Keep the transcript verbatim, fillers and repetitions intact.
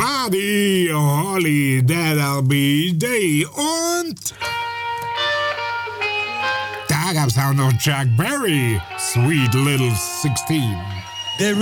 Buddy Holly, That'll Be Day. Und da gab's auch noch Chuck Berry, Sweet Little Sixteen.